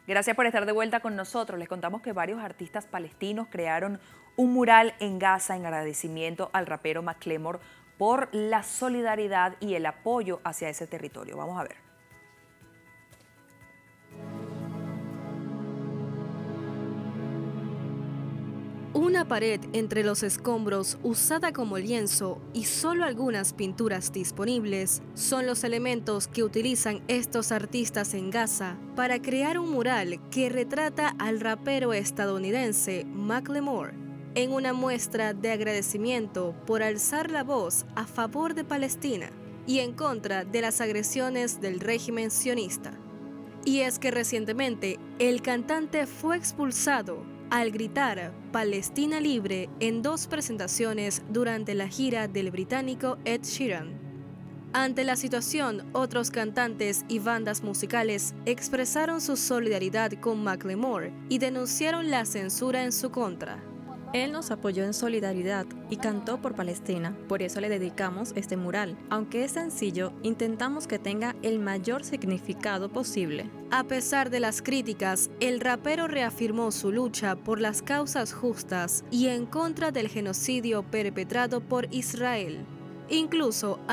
Gracias por estar de vuelta con nosotros. Les contamos que varios artistas palestinos crearon un mural en Gaza en agradecimiento al rapero Macklemore por la solidaridad y el apoyo hacia ese territorio. Vamos a ver. Una pared entre los escombros usada como lienzo y solo algunas pinturas disponibles son los elementos que utilizan estos artistas en Gaza para crear un mural que retrata al rapero estadounidense Macklemore en una muestra de agradecimiento por alzar la voz a favor de Palestina y en contra de las agresiones del régimen sionista. Y es que recientemente el cantante fue expulsado al gritar Palestina libre en 2 presentaciones durante la gira del británico Ed Sheeran. Ante la situación, otros cantantes y bandas musicales expresaron su solidaridad con Macklemore y denunciaron la censura en su contra. Él nos apoyó en solidaridad y cantó por Palestina, por eso le dedicamos este mural. Aunque es sencillo, intentamos que tenga el mayor significado posible. A pesar de las críticas, el rapero reafirmó su lucha por las causas justas y en contra del genocidio perpetrado por Israel. Incluso